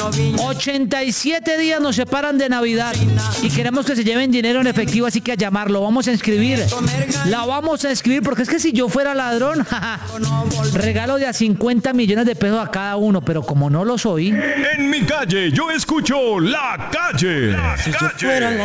87 días nos separan de Navidad y queremos que se lleven dinero en efectivo, así que a llamarlo. Vamos a inscribir. La vamos a inscribir porque es que si yo fuera ladrón, regalo de a 50 millones de pesos a cada uno, pero como no lo soy. En mi calle yo escucho La Calle. Si yo fuera